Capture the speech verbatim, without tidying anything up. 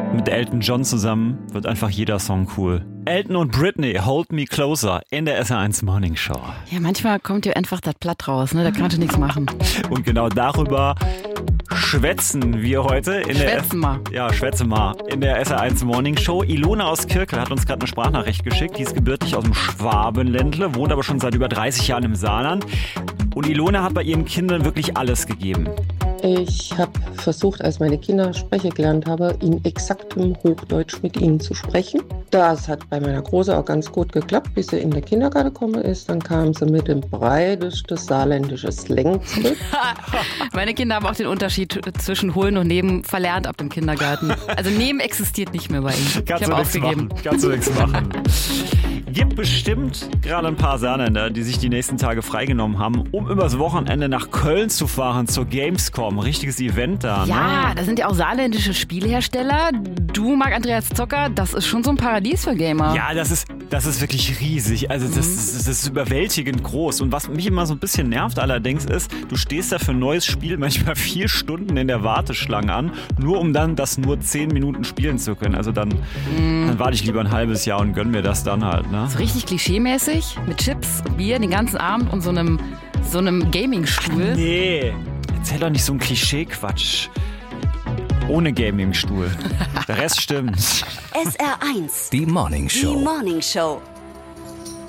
Mit Elton John zusammen wird einfach jeder Song cool. Elton und Britney, Hold Me Closer in der S R eins Morning Show. Ja, manchmal kommt dir einfach das Blatt raus, ne? Da kannst du nichts machen. Und genau darüber schwätzen wir heute in schwätzen der mal. Ja, schwätzen mal in der S R eins Morning Show. Ilona aus Kirkel hat uns gerade eine Sprachnachricht geschickt. Die ist gebürtig aus dem Schwabenländle, wohnt aber schon seit über dreißig Jahren im Saarland. Und Ilona hat bei ihren Kindern wirklich alles gegeben. Ich habe versucht, als meine Kinder sprechen gelernt haben, in exaktem Hochdeutsch mit ihnen zu sprechen. Das hat bei meiner Große auch ganz gut geklappt, bis sie in den Kindergarten gekommen ist. Dann kam sie mit dem breitesten saarländischen Slang zurück. Meine Kinder haben auch den Unterschied zwischen Holen und Neben verlernt ab dem Kindergarten. Also Neben existiert nicht mehr bei ihnen. Kannst ich du habe nichts aufgegeben. machen. Kannst du nichts machen. Gibt bestimmt gerade ein paar Saarländer, die sich die nächsten Tage freigenommen haben, um übers Wochenende nach Köln zu fahren zur Gamescom. Richtiges Event da, Ja, ne? da sind ja auch saarländische Spielehersteller. Du, Marc-Andreas Zocker, das ist schon so ein Paradies für Gamer. Ja, das ist, das ist wirklich riesig. Also das, das, das ist überwältigend groß. Und was mich immer so ein bisschen nervt allerdings ist, du stehst da für ein neues Spiel manchmal vier Stunden in der Warteschlange an, nur um dann das nur zehn Minuten spielen zu können. Also dann, mm. dann warte ich lieber ein halbes Jahr und gönn mir das dann halt, ne? So richtig klischeemäßig, mit Chips, Bier den ganzen Abend und so einem, so einem Gaming-Stuhl. Nee, erzähl doch nicht so ein Klischee-Quatsch. Ohne Gaming-Stuhl. Der Rest stimmt. S R eins. Die Morning Show. Die Morning Show.